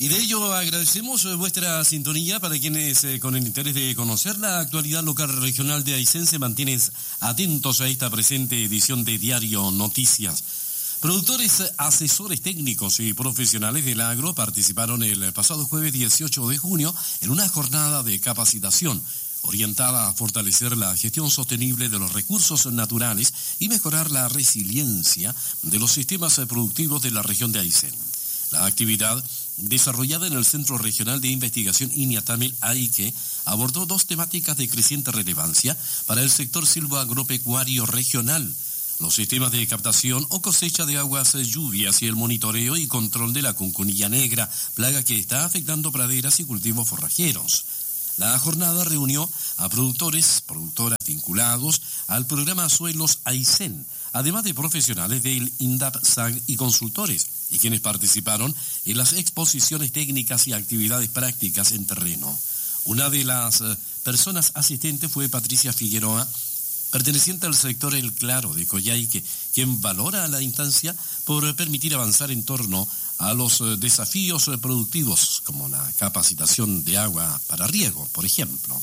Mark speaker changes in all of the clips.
Speaker 1: Y de ello agradecemos vuestra sintonía para quienes con el interés de conocer la actualidad local regional de Aysén se mantienen atentos a esta presente edición de Diario Noticias. Productores, asesores técnicos y profesionales del agro participaron el pasado jueves 18 de junio en una jornada de capacitación orientada a fortalecer la gestión sostenible de los recursos naturales y mejorar la resiliencia de los sistemas productivos de la región de Aysén. La actividad, desarrollada en el Centro Regional de Investigación Iniatamel Aique, abordó dos temáticas de creciente relevancia para el sector silvoagropecuario regional: los sistemas de captación o cosecha de aguas lluvias y el monitoreo y control de la cuncunilla negra, plaga que está afectando praderas y cultivos forrajeros. La jornada reunió a productoras vinculados al programa Suelos Aysén, además de profesionales del INDAP-SAG y consultores, y quienes participaron en las exposiciones técnicas y actividades prácticas en terreno. Una de las personas asistentes fue Patricia Figueroa, perteneciente al sector El Claro de Coyhaique, quien valora la instancia por permitir avanzar en torno a los desafíos productivos, como la capacitación de agua para riego, por ejemplo.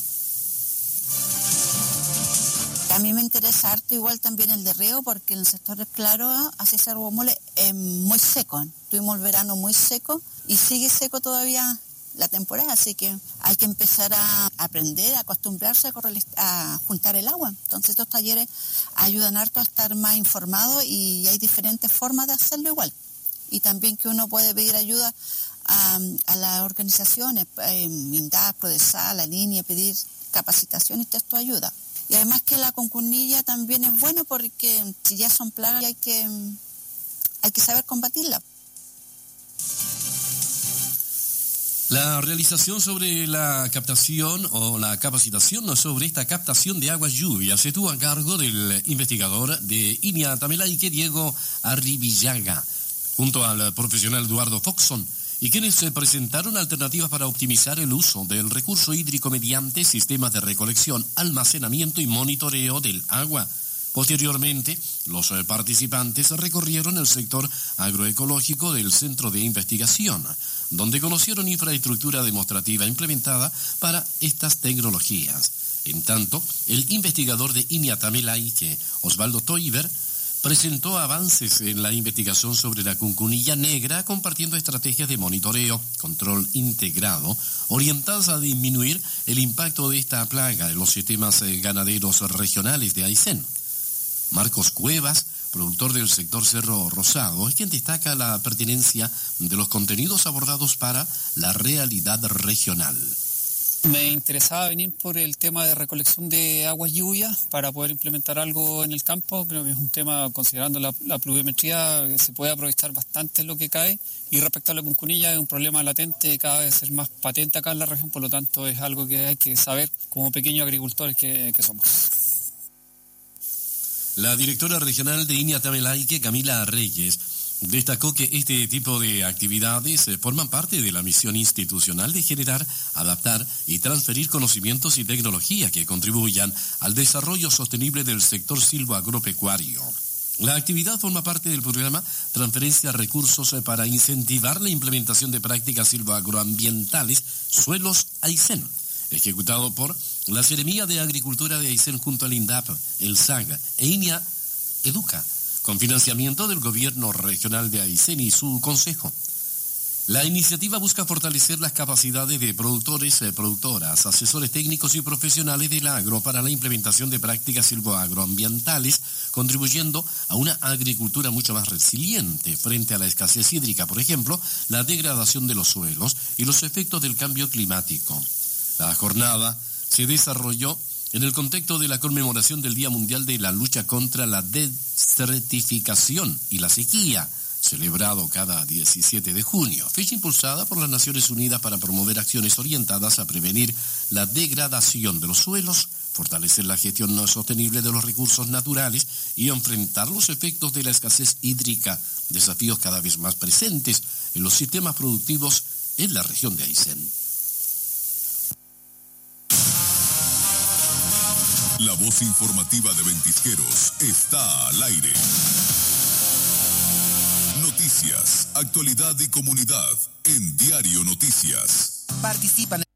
Speaker 2: A mí me interesa harto igual también el de riego, porque en el sector del Claro, hace ese mole es muy seco. Tuvimos el verano muy seco y sigue seco todavía la temporada, así que hay que empezar a aprender, a acostumbrarse a juntar el agua. Entonces estos talleres ayudan harto a estar más informado y hay diferentes formas de hacerlo igual. Y también que uno puede pedir ayuda a las organizaciones, INDAP, PRODESAL, la línea, pedir capacitación y todo esto ayuda. Y además que la concunilla también es bueno porque si ya son plagas hay que saber combatirla.
Speaker 1: La realización sobre la captación o la capacitación sobre esta captación de aguas lluvias estuvo a cargo del investigador de Iniatamel Aique, Diego Arribillaga, junto al profesional Eduardo Foxson, y quienes presentaron alternativas para optimizar el uso del recurso hídrico mediante sistemas de recolección, almacenamiento y monitoreo del agua. Posteriormente, los participantes recorrieron el sector agroecológico del Centro de Investigación, donde conocieron infraestructura demostrativa implementada para estas tecnologías. En tanto, el investigador de Iniatamel Aique, Osvaldo Toiber, presentó avances en la investigación sobre la cuncunilla negra, compartiendo estrategias de monitoreo, control integrado, orientadas a disminuir el impacto de esta plaga en los sistemas ganaderos regionales de Aysén. Marcos Cuevas, productor del sector Cerro Rosado, es quien destaca la pertinencia de los contenidos abordados para la realidad regional.
Speaker 3: Me interesaba venir por el tema de recolección de aguas lluvias para poder implementar algo en el campo. Creo que es un tema, considerando la pluviometría, que se puede aprovechar bastante lo que cae. Y respecto a la cuncunilla, es un problema latente, cada vez es más patente acá en la región, por lo tanto es algo que hay que saber como pequeños agricultores que somos.
Speaker 1: La directora regional de Iniatamel Aique, Camila Reyes, destacó que este tipo de actividades forman parte de la misión institucional de generar, adaptar y transferir conocimientos y tecnología que contribuyan al desarrollo sostenible del sector silvoagropecuario. La actividad forma parte del programa Transferencia de Recursos para incentivar la implementación de prácticas silvoagroambientales Suelos Aysén, ejecutado por la Seremía de Agricultura de Aysén junto al INDAP, el SAG e INIA Educa, con financiamiento del Gobierno Regional de Aysén y su Consejo. La iniciativa busca fortalecer las capacidades de productores, productoras, asesores técnicos y profesionales del agro para la implementación de prácticas silvoagroambientales, contribuyendo a una agricultura mucho más resiliente frente a la escasez hídrica, por ejemplo, la degradación de los suelos y los efectos del cambio climático. La jornada se desarrolló en el contexto de la conmemoración del Día Mundial de la Lucha contra la Desertificación y la Sequía, celebrado cada 17 de junio, fecha impulsada por las Naciones Unidas para promover acciones orientadas a prevenir la degradación de los suelos, fortalecer la gestión sostenible de los recursos naturales y enfrentar los efectos de la escasez hídrica, desafíos cada vez más presentes en los sistemas productivos en la región de Aysén.
Speaker 4: La voz informativa de Ventisqueros está al aire. Noticias, actualidad y comunidad en Diario Noticias.
Speaker 5: Participan